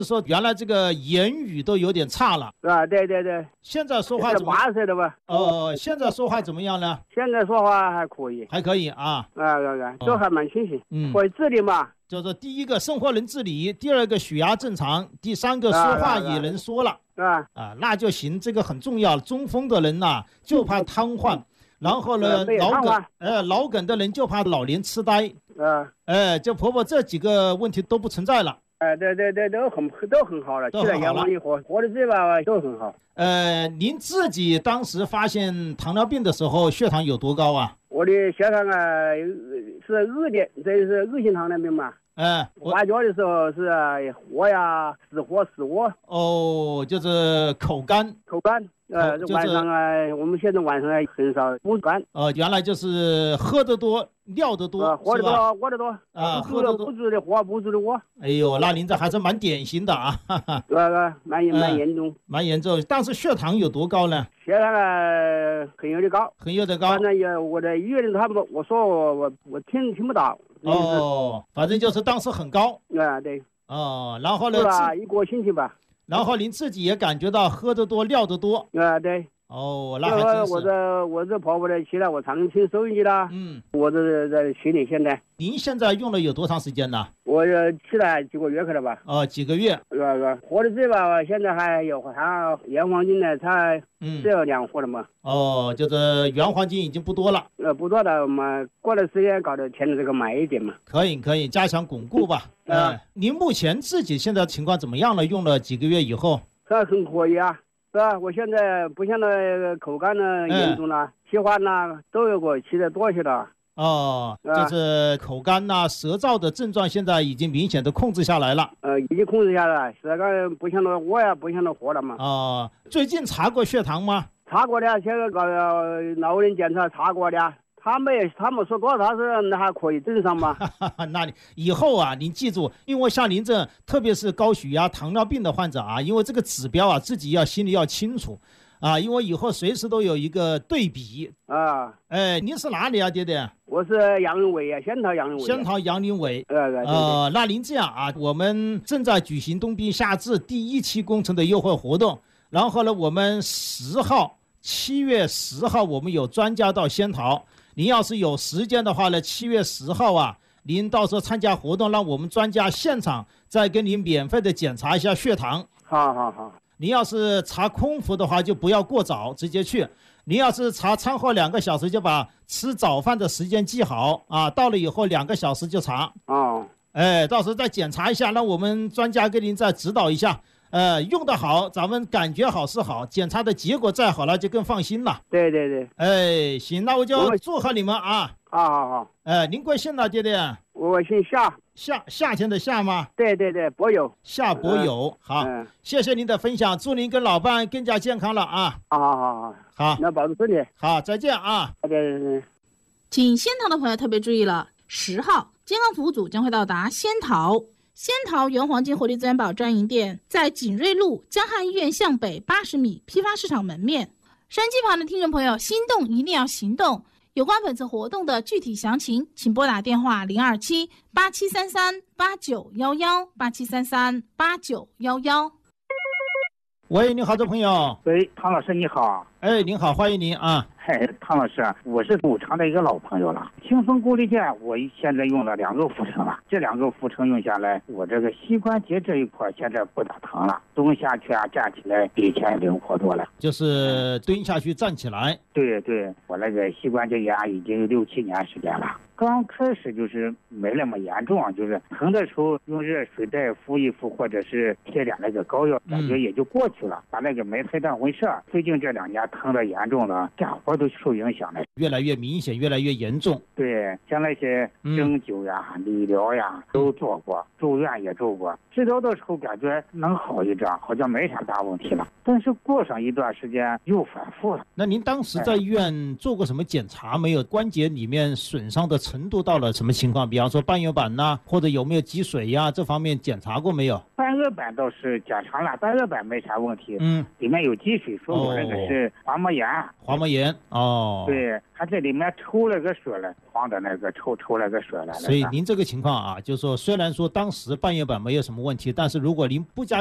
说原来这个言语都有点差了啊，对对对。 现在说话怎么 80岁了吧？ 现在说话怎么样呢？ 现在说话还可以， 还可以啊。 都还蛮清醒。会自理嘛。 就是第一个生活能自理，第二个血压正常，第三个说话也能说了。那就行，这个很重要。中风的人呐，就怕瘫痪。然后呢，老梗的人就怕老年痴呆。就婆婆这几个问题都不存在了。 对，都很好了。现在阳光一活的这吧都很好。 您自己当时发现糖尿病的时候，血糖有多高啊？ 我的血糖啊是2点，这是恶性糖尿病嘛。发觉的时候是火呀，死火。 就是口干。 晚上我们现在晚上很少补肝。 原来就是喝得多，尿得多， 喝得多，喝得多。喝得不足的火，不足的我。 哎呦，那您这还是蛮典型的啊。 蛮严重。 蛮严重，但是血糖有多高呢？ 血糖很有点高。反正我在医院他们我说我听不到。 反正就是当时很高。 对。 然后呢？ 一个星期吧。 然后您自己也感觉到喝得多，尿得多。 对。 那还真是。 我这婆婆的起来，我常听收音机啦。我这在群里现在。 您现在用了有多长时间呢？ 我起来几个月去了吧。 几个月。 活的这吧，现在还有它原黄金呢，它只有2盒了嘛。 就是原黄金已经不多了。 不多了，我们过段时间搞得填的这个买一点嘛。 可以加强巩固吧。您目前自己现在情况怎么样了？用了几个月以后？ 很可以啊。是吧？我现在不像那口干呢严重了，气缓呐都有过，起得多些了。 就是口干呐、舌燥的症状现在已经明显的控制下来了。 已经控制下来了，舌干不像那我呀，不像那火了嘛。 最近查过血糖吗？ 查过的，现在搞老人检查查过的。他们说多少是那还可以正常吗？ 那你以后啊，您记住，因为像您这，特别是高血压、糖尿病的患者啊，因为这个指标啊，自己心里要清楚啊，因为以后随时都有一个对比啊。您是哪里啊，爹爹？ 我是杨林伟啊，仙桃杨林伟。 那您这样啊，我们正在举行东滨夏至第1期工程的优惠活动，然后呢，我们7月10号我们有专家到仙桃。您要是有时间的话呢，7月10号啊，您到时候参加活动，让我们专家现场再跟您免费的检查一下血糖。 好。 您要是查空腹的话，就不要过早，直接去。您要是查餐后2个小时，就把吃早饭的时间记好啊，到了以后2个小时就查。到时候再检查一下，让我们专家给您再指导一下。用得好，咱们感觉好是好，检查的结果再好了就更放心了。 对。 行，那我就祝贺你们啊。 好。 您贵姓呢，爹爹？ 我姓夏。 夏天的夏吗？ 对，伯友。 夏伯友。好，谢谢您的分享，祝您跟老伴更加健康了啊。好， 那保重身体。 好，再见啊。 对。 请仙桃的朋友特别注意了，10号健康服务组将会到达仙桃原黄金活力资源宝专营店，在景瑞路江汉医院向北80米批发市场门面。收音机旁的听众朋友，心动一定要行动！有关本次活动的具体详情，请拨打电话027-8733-8911 8733-8911。 喂，你好，这朋友。 喂，唐老师你好。 您好，欢迎您啊。 唐老师，我是五常的一个老朋友了。清风固力健，我现在用了2个副程了。这2个副程用下来，我这个膝关节这一块现在不打疼了，蹲下去啊，站起来比以前灵活多了。 就是蹲下去站起来。 对，我那个膝关节炎已经6、7年时间了。刚开始就是没那么严重，就是疼的时候用热水袋敷一敷，或者是贴点那个膏药，感觉也就过去了，把那个没太当回事。最近这2年疼的严重了，干活都受影响了， 越来越明显，越来越严重。 对，像那些针灸呀、理疗呀都做过，住院也住过，治疗的时候感觉能好一点，好像没啥大问题了。但是过上一段时间又反复了。 那您当时在医院做过什么检查没有？关节里面损伤的程度到了什么情况？比方说半月板呐，或者有没有积水呀？这方面检查过没有？ 半月板倒是检查了，半月板没啥问题。里面有积水，说我那个是滑膜炎。 滑膜炎。 哦， 对，它这里面抽了个血了，黄的那个抽了个血了。 所以您这个情况啊，就是说虽然说当时半月板没有什么问题，但是如果您不加